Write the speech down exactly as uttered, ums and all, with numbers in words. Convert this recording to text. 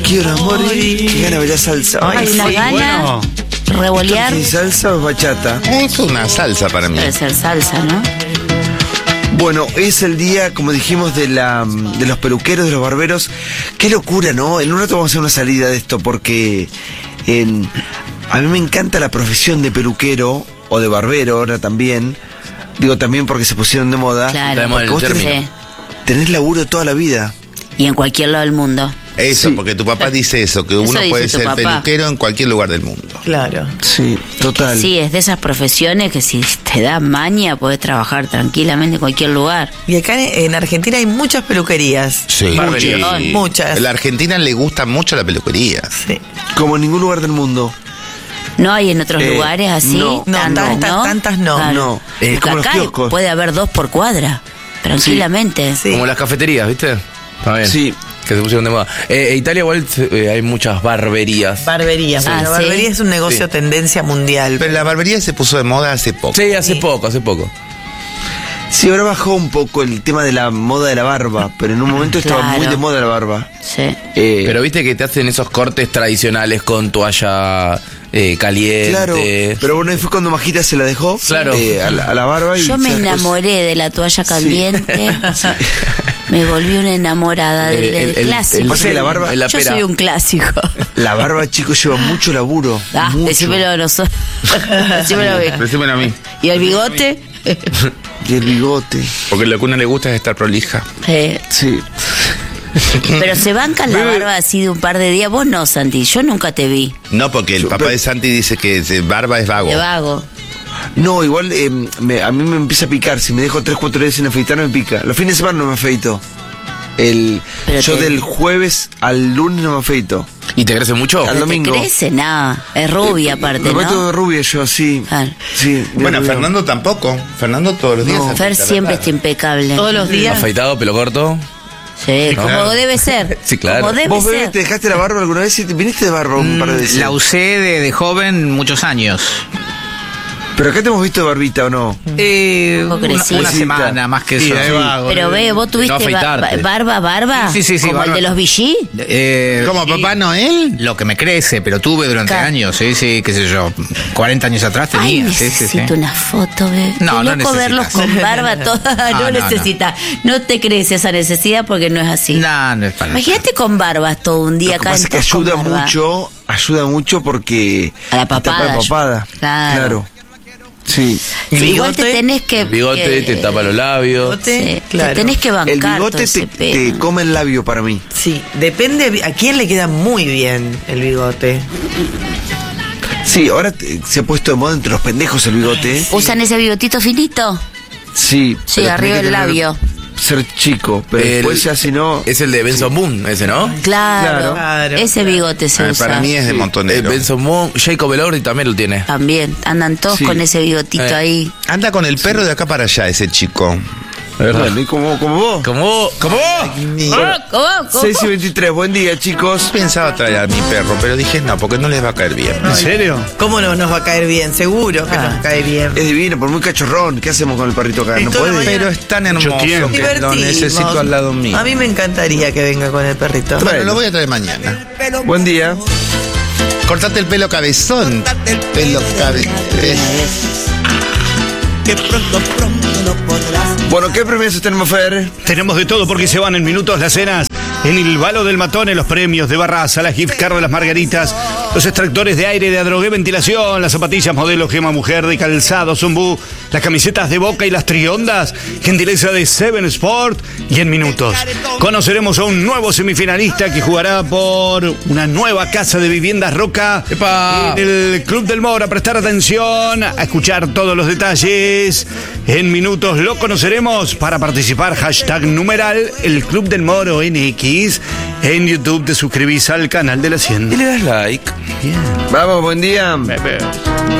quiero morir. Qué gana de bailar salsa. Ay, Hay una sí, gana, bueno. revolear. ¿Y salsa o bachata? Es una salsa para mí. Debe ser salsa, ¿no? Bueno, es el día, como dijimos, de la de los peluqueros, de los barberos. Qué locura, ¿no? En un rato vamos a hacer una salida de esto porque en, a mí me encanta la profesión de peluquero o de barbero ahora también. Digo también porque se pusieron de moda. Claro, Porque vos tenés, sí. tenés laburo toda la vida. Y en cualquier lado del mundo. Eso, Sí. porque tu papá dice eso, que Eso uno dice puede tu ser papá. peluquero en cualquier lugar del mundo. Claro. Sí, total. Sí, es de esas profesiones que si te da maña podés trabajar tranquilamente en cualquier lugar. Y acá en, en Argentina hay muchas peluquerías. Sí, Barbería. sí. Muchas. A la Argentina le gusta mucho la peluquería. Sí. Como en ningún lugar del mundo. ¿No hay en otros Eh, lugares así? no. No, Tantas, tantas- tantas no. No. Porque Es como los acá kioscos. puede haber dos por cuadra, tranquilamente. Sí. Como las cafeterías, ¿viste? También. Sí. Que se pusieron de moda. Eh, en Italia igual eh, hay muchas barberías. Barbería. Ah, la ¿sí? barbería es un negocio Sí. tendencia mundial. Pero la barbería se puso de moda hace poco. Sí, hace poco, hace poco. Sí, ahora bajó un poco el tema de la moda de la barba, pero en un momento estaba Claro. muy de moda la barba. Sí. Eh, Pero viste que te hacen esos cortes tradicionales con toalla eh, caliente. Claro, pero bueno, ahí fue cuando Majita se la dejó Claro. eh, a, la, a la barba. Y Yo me después- enamoré de la toalla caliente. Me volví una enamorada del, Eh, del el- el- clásico. el- Pasa que la barba- la Yo pera. soy un clásico. La barba, chicos, lleva mucho laburo. Ah, mucho. decímelo a nosotros. Decímelo a mí. Decímelo a mí. ¿Y el bigote? Y el bigote. Porque lo que a uno le gusta es estar prolija. Eh, Sí. pero se bancan la barba así de un par de días. Vos no, Santi. Yo nunca te vi. No, porque el Yo- papá pero- de Santi dice que de barba es vago. De vago. No, igual eh, me- a mí me empieza a picar. Si me dejo tres, cuatro días sin afeitar, me pica. Los fines de semana no me afeito. El, Pero yo te- del jueves al lunes no me afeito. ¿Y te crece mucho? Al ¿No te domingo. crece? Nada. Es rubia aparte, Me meto ¿no? de rubia yo, sí. Claro. Sí, Bueno, de rubia. Fernando tampoco. Fernando todos los días. No. se Fer afeita la siempre cara. está impecable. Todos los días. Afeitado, pelo corto. Sí, como claro. debe ser. Sí, claro. Como debe ¿Vos, bebé, ser. te dejaste la barba alguna vez? ¿Sí? ¿Viniste de barba un par de veces? La usé de, de joven muchos años. Pero acá te hemos visto de barbita, ¿o no? Eh, Vos una, creciste. una semana más que Sí, eso. ahí va. Pero ve, vos tuviste No ba- afeitarte. ba- barba, barba. Sí, sí, sí, Como barba. el de los Vichy. Eh, ¿Como sí, Papá Noel? Lo que me crece, pero tuve durante Claro. años, sí, sí, qué sé yo, cuarenta años atrás Ay, tenía. sí, sí, necesito sí. una foto, bebé. No, Qué no loco verlos necesitas. con barba toda. No, No, no, no. necesitas. No. te crees esa necesidad porque no es así. No, no es para Imagínate con barbas todo un día Lo que acá. pasa es que entras con ayuda barba. mucho, ayuda mucho porque... A la te tapa papada. la papada. Claro. Sí. ¿Y Igual te bigote? tenés que. El bigote que- te tapa los labios. Bigote, Sí, claro. te tenés que bancar El todo bigote ese te, pelo. te come el labio para mí. Sí, depende a quién le queda muy bien el bigote. Sí, ahora te- se ha puesto de moda entre los pendejos el bigote. ¿Usan ese bigotito finito? Sí. Sí, pero arriba tenés que del tener- labio. Ser chico, pero El- después ya si no... Es el de Benson Boone, ese, ¿no? Claro. Claro. Ese bigote se Ah, usa. para mí es de Eh, montonero. Benson Boone, Jacob Elordi también lo tiene. También. Andan todos Sí. con ese bigotito Eh. ahí. Anda con el perro de acá para allá, ese chico. Bueno, y como, como vos. Como vos, como vos. Ah, ¿Cómo? ¿Cómo? seis y veintitrés, buen día, chicos. Pensaba traer a mi perro, pero dije no, porque no les va a caer bien. ¿En serio? ¿Cómo no nos va a caer bien? Seguro que Ah. nos cae bien. Es divino, por muy cachorrón. ¿Qué hacemos con el perrito acá? Y ¿No toda la puede? mañana- Pero es tan hermoso tiempo. que lo Divertimos. necesito al lado mío. A mí me encantaría que venga con el perrito. Bueno, lo voy a traer mañana. Buen día. Cortate el pelo cabezón. Pelo cabezón. Bueno, ¿qué premios tenemos, Fer? Tenemos de todo porque se van en minutos las cenas. En el Balo del Matón, en los premios de Barraza, la gift card de las Margaritas, los extractores de aire de Adrogué Ventilación, las zapatillas modelo Gema Mujer de Calzado Zumbú, las camisetas de Boca y las triondas, gentileza de Seven Sport. Y en minutos conoceremos a un nuevo semifinalista que jugará por una nueva casa de viviendas Roca ¡Epa! en el Club del Moro. A prestar atención, a escuchar todos los detalles. En minutos lo conoceremos. Para participar, hashtag numeral el Club del Moro N X. En YouTube te suscribís al canal de la cien. Y le das like. Vamos, buen día. Bebé.